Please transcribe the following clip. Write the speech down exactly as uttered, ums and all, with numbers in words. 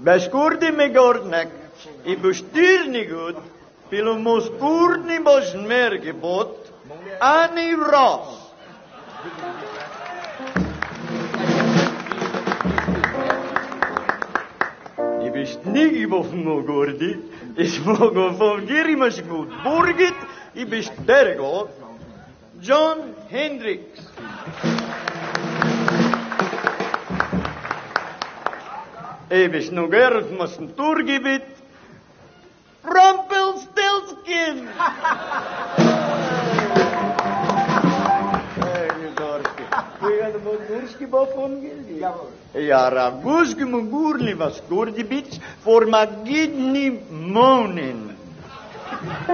Beskurdi me gornek, i bestirni good, pilo moskurni bos mergebot, ani ras. I bist nigi bofen mo gordi, is mogo von girimas gut burgit, i bist bergo, John Hendricks. I bist no gerd mosten Tourgebit, Rumpelstiltskin. Ja, raguski mugurli was Gurdibits voor magidni monen.